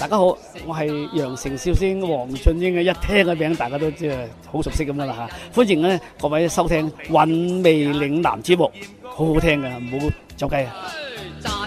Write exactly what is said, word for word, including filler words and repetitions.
大家好，我係羊城笑星黃俊英嘅，一聽個名大家都即係好熟悉咁樣啦嚇。歡迎咧各位收聽《韻味嶺南》節目，好好聽嘅，唔好走雞啊！